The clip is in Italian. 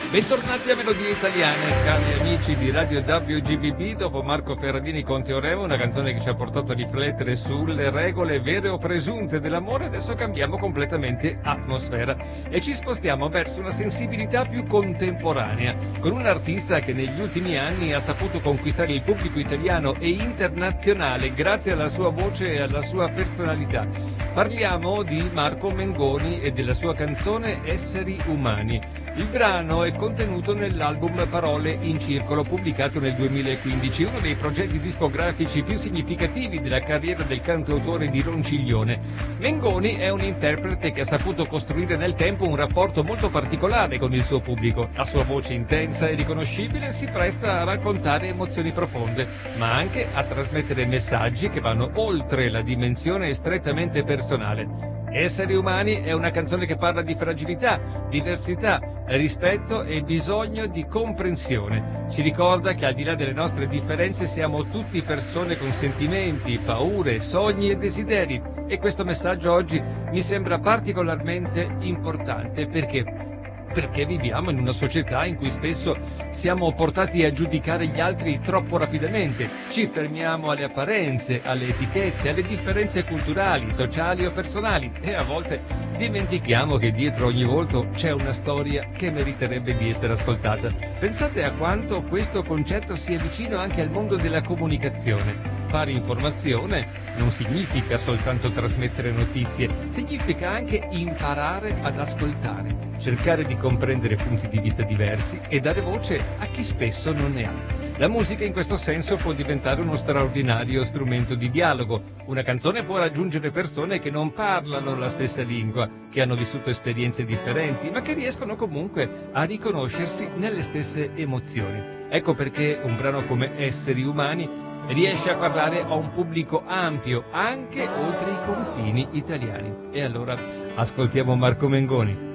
Bentornati a Melodie Italiane, cari amici di Radio WGBB. Dopo Marco Ferradini con Teorema, una canzone che ci ha portato a riflettere sulle regole vere o presunte dell'amore, adesso cambiamo completamente atmosfera e ci spostiamo verso una sensibilità più contemporanea, con un artista che negli ultimi anni ha saputo conquistare il pubblico italiano e internazionale grazie alla sua voce e alla sua personalità. Parliamo di Marco Mengoni e della sua canzone Esseri Umani. Il brano è contenuto nell'album Parole in Circolo, pubblicato nel 2015, uno dei progetti discografici più significativi della carriera del cantautore di Ronciglione. Mengoni è un interprete che ha saputo costruire nel tempo un rapporto molto particolare con il suo pubblico. La sua voce intensa e riconoscibile si presta a raccontare emozioni profonde, ma anche a trasmettere messaggi che vanno oltre la dimensione strettamente personale. Esseri Umani è una canzone che parla di fragilità, diversità, rispetto e bisogno di comprensione. Ci ricorda che al di là delle nostre differenze siamo tutti persone con sentimenti, paure, sogni e desideri. E questo messaggio oggi mi sembra particolarmente importante perché viviamo in una società in cui spesso siamo portati a giudicare gli altri troppo rapidamente. Ci fermiamo alle apparenze, alle etichette, alle differenze culturali, sociali o personali e a volte dimentichiamo che dietro ogni volto c'è una storia che meriterebbe di essere ascoltata. Pensate a quanto questo concetto sia vicino anche al mondo della comunicazione. Fare informazione non significa soltanto trasmettere notizie, significa anche imparare ad ascoltare, cercare di comprendere punti di vista diversi e dare voce a chi spesso non ne ha. La musica in questo senso può diventare uno straordinario strumento di dialogo. Una canzone può raggiungere persone che non parlano la stessa lingua, che hanno vissuto esperienze differenti, ma che riescono comunque a riconoscersi nelle stesse emozioni. Ecco perché un brano come Esseri Umani riesce a parlare a un pubblico ampio, anche oltre i confini italiani. E allora ascoltiamo Marco Mengoni.